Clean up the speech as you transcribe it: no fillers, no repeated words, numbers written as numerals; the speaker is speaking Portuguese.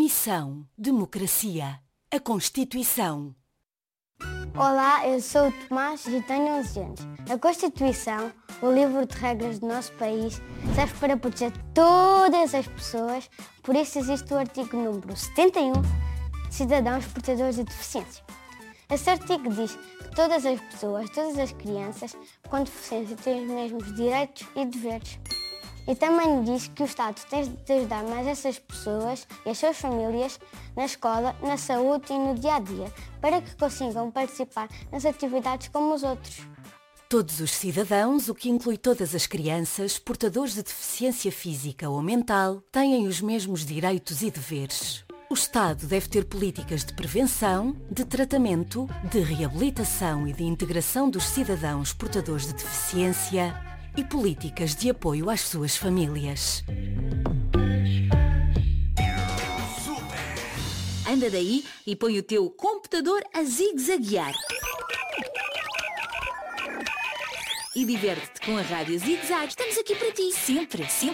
Missão Democracia. A Constituição. Olá, eu sou o Tomás e tenho 11 anos. A Constituição, o livro de regras do nosso país, serve para proteger todas as pessoas, por isso existe o artigo número 71, Cidadãos Portadores de Deficiência. Esse artigo diz que todas as pessoas, todas as crianças com deficiência têm os mesmos direitos e deveres. E também diz que o Estado tem de ajudar mais essas pessoas e as suas famílias na escola, na saúde e no dia-a-dia, para que consigam participar nas atividades como os outros. Todos os cidadãos, o que inclui todas as crianças, portadores de deficiência física ou mental, têm os mesmos direitos e deveres. O Estado deve ter políticas de prevenção, de tratamento, de reabilitação e de integração dos cidadãos portadores de deficiência e políticas de apoio às suas famílias. Anda daí e põe o teu computador a zigue-zaguear. E diverte-te com a Rádio Zig Zag. Estamos aqui para ti, sempre, sempre.